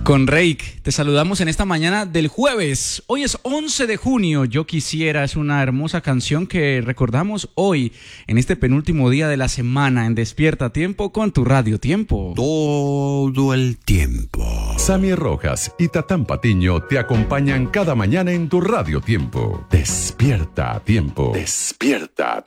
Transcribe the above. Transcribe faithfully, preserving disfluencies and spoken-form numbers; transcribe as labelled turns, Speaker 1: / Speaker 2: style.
Speaker 1: Con Reik, te saludamos en esta mañana del jueves. Hoy es once de junio. Yo quisiera, es una hermosa canción que recordamos hoy, en este penúltimo día de la semana, en Despierta Tiempo con tu Radio Tiempo.
Speaker 2: Todo el tiempo.
Speaker 3: Sammy Rojas y Tatán Patiño te acompañan cada mañana en tu Radio Tiempo. Despierta Tiempo. Despierta